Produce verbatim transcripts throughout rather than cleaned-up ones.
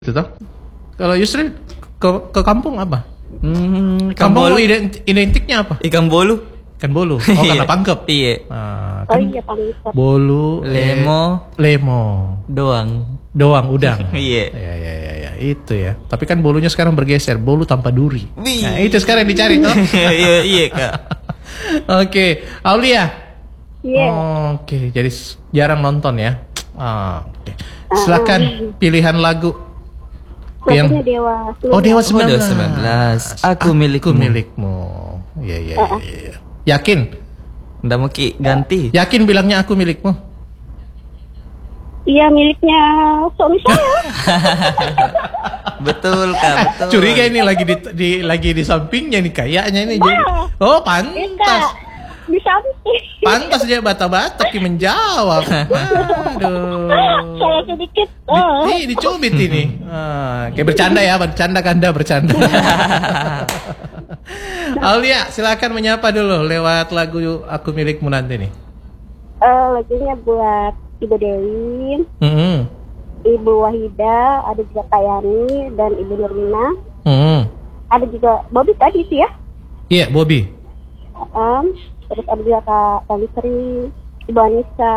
gitu toh. Kalau Yusril ke ke kampung apa? Hmm, Kampung ident- identiknya apa? Ikan bolu. Ikan bolu. Oh karena pangkep. Iya. Ah, Oh kan iya pangkep. bolu, Lemo. eh, lemo, Doang. doang udang. Iya. Ya, ya, ya, ya, itu ya. Tapi kan bolunya sekarang bergeser, bolu tanpa duri. Wih. Nah, itu sekarang yang dicari toh. Iya, iya, Kak. Oke, Aulia. Iya. Oke, jadi s- jarang nonton ya. Ah, Oke. Silakan pilihan lagu. Yang Lagunya Dewa. Oh Dewa Oh, sembilan belas. Dewa sembilan belas. Aku milikmu. Aku milikmu. Iya, iya, iya, iya. Yakin? Nggak mau Ki ganti. Yakin bilangnya aku milikmu? Iya miliknya suami saya. Betul, Kak, betul. Curiga ini lagi di, di lagi di sampingnya nih kayaknya ini jadi. Oh, pantas. Enggak. Di samping. Pantas dia bata-bata Ki menjawab. Aduh. Saya sedikit. Di, Oh. nih, dicubit ini. Ah, kayak bercanda ya, bercanda kanda bercanda. Aulia, silakan menyapa dulu lewat lagu Aku Milikmu nanti nih. Eh, lagunya buat Ibu Dewi, Hmm. Ibu Wahida, ada juga Kayani dan Ibu Nurmina. Hmm. Ada juga Bobby tadi sih ya. Iya, Bobby. Um, terus ada juga Kak Tali Sri, Ibu Anissa.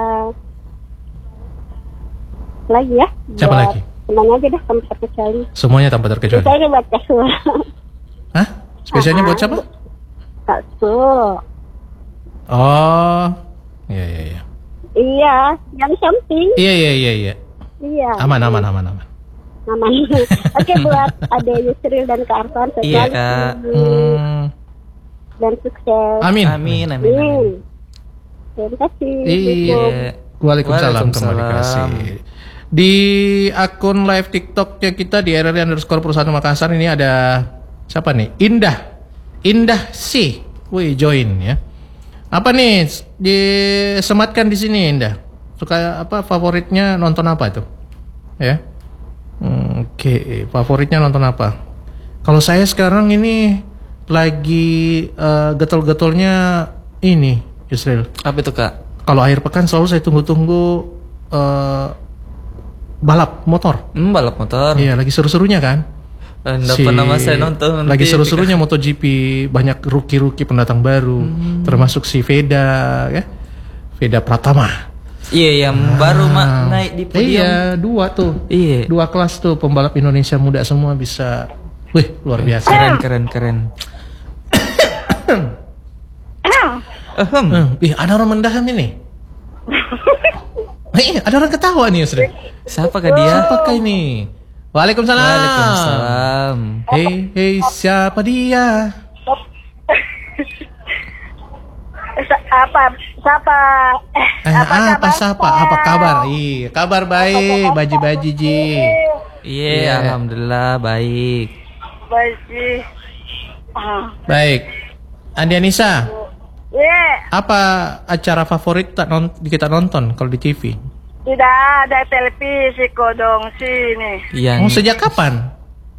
Lagi ya. Siapa buat lagi? Semuanya aja dah sampai terkecuali. Semuanya tanpa terkecuali. Saya buat Kak Sul. Hah? Spesialnya buat siapa? Kak Sul. Oh. Iya, iya, iya. Iya, yang samping. Iya, iya, iya, iya. Iya. Aman, aman, aman, aman. Aman. Oke, buat Ade Yusril dan Kak Arfan. Iya, sukses. Kak. Hmm. Dan sukses. Amin. Amin, amin, amin. Amin. Terima kasih. Iya. Waalaikumsalam, Waalaikumsalam. kembali kasih. Di akun live TikToknya kita di R R underscore perusahaan Makassar ini ada siapa nih? Indah, Indah sih. Wih, join ya. Apa nih disematkan di sini Indah? Suka apa? Favoritnya nonton apa itu? Ya. Hmm, Oke, favoritnya nonton apa? Kalau saya sekarang ini lagi eh, getol-getolnya ini, Yusril. Apa itu, Kak? Kalau akhir pekan selalu saya tunggu-tunggu eh, balap motor. Hmm, balap motor. Iya, lagi seru-serunya kan? Nggak Si- pernah saya nonton. Lagi Nanti- seru-serunya MotoGP, banyak rookie-rookie pendatang baru, termasuk si Veda, ya, Veda Pratama. Iya, yang baru mak naik di podium. Iya, dua tuh, Iya. dua kelas tuh pembalap Indonesia muda semua bisa, wih luar biasa. Keren, keren, keren. Ahem. Hmm, ih ada orang mendaham ini. Eh, ada orang ketawa nih, Yusri. Siapa kah dia? Siapakah ini? Waalaikumsalam. Waalaikumsalam. Hei, hei, siapa dia? Sa- apa? Siapa? Eh, Eh, apa, siapa? Apa kabar? Iya, kabar baik, baji-baji ji. Iya, Iya. alhamdulillah baik. Baik. Ah. Baik. Andi Anissa, Iya, apa acara favorit tak non kita nonton kalau di T V? tidak ada televisi kodong sini. Yang Oh, sejak kapan?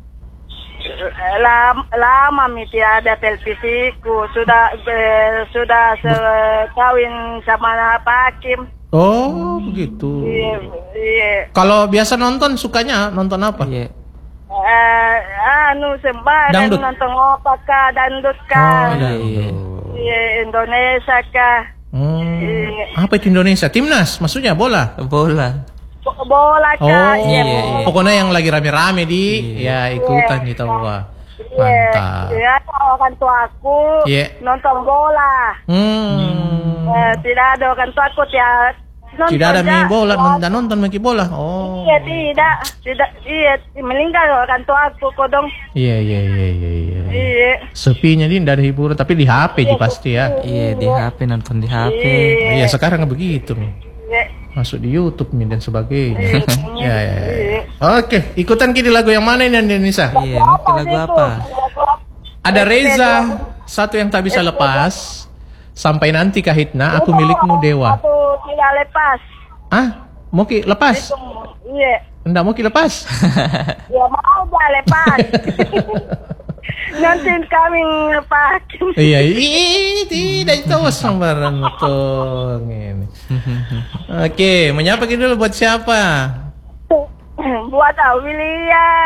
Lama, lama mi tidak ada televisiku. Sudah eh, sudah se- kawin sama Pak Hakim. Oh, begitu. Iya, iya. Kalau biasa nonton sukanya nonton apa? Iya. Eh, anu sembarang Dangdut. nonton apa kah, dangdut kah, iya, iya. iya, Indonesia kah, Hmm, Iya. apa itu Indonesia? Timnas, maksudnya bola. Bola. Bo- bola Oh, kah, iya, iya, iya. pokoknya yang lagi rame-rame di, ya ikutan kita wah. Mantap. Iya, orang tua aku Iya. nonton bola. Hmm, Eh, tidak ada orang tua aku tiap nonton. tidak ada dah. main bola, nonton nonton main bola. Oh, Iya, tidak, tidak, iya, meninggal orang tua aku kodong. iya iya iya iya. iya. Iya. Sepinya di dari hiburan, tapi di H P ji pasti ya. Iya, di H P, nonton di H P. Iya sekarang begitu nih. Iya. Masuk di YouTube nih dan sebagainya. Iya. ya, ya, ya. Oke, ikutan kini lagu yang mana ini Indonesia? Iya, nanti lagu apa? Ada Reza, satu yang tak bisa lepas. Sampai nanti Kahitna, aku milikmu Dewa. Aku tidak lepas. Ah, mau ki lepas? Iya. Enggak mau ki lepas? Ya mau dah lepas. Nanti kami lepas. Iya, ih, tidak itu sembarang betul ini. Oke, menyapa kita dulu buat siapa? Buat Aulia.